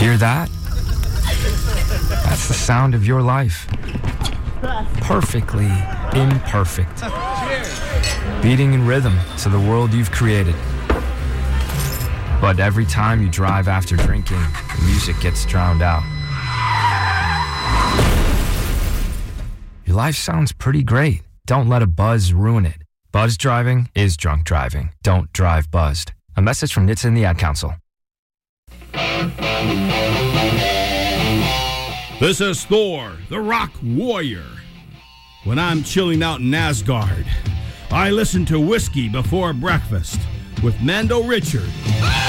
Hear that? That's the sound of your life. Perfectly imperfect. Beating in rhythm to the world you've created. But every time you drive after drinking, the music gets drowned out. Your life sounds pretty great. Don't let a buzz ruin it. Buzz driving is drunk driving. Don't drive buzzed. A message from NHTSA and the Ad Council. This is Thor, the Rock Warrior. When I'm chilling out in Asgard, I listen to Whiskey Before Breakfast with Mando Richard.